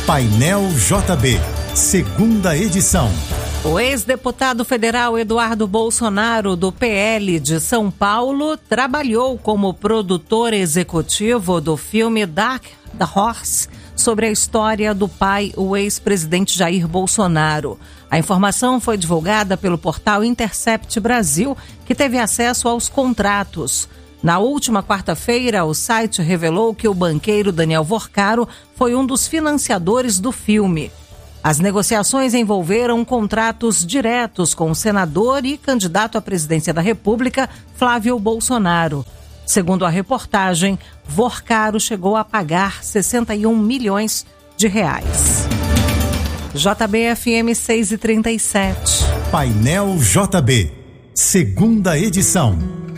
Painel JB, segunda edição. O ex-deputado federal Eduardo Bolsonaro, do PL de São Paulo, trabalhou como produtor executivo do filme Dark Horse, sobre a história do pai, o ex-presidente Jair Bolsonaro. A informação foi divulgada pelo portal Intercept Brasil, que teve acesso aos contratos. Na última quarta-feira, o site revelou que o banqueiro Daniel Vorcaro foi um dos financiadores do filme. As negociações envolveram contratos diretos com o senador e candidato à presidência da República, Flávio Bolsonaro. Segundo a reportagem, Vorcaro chegou a pagar 61 milhões de reais. JBFM 6h37. Painel JB, segunda edição.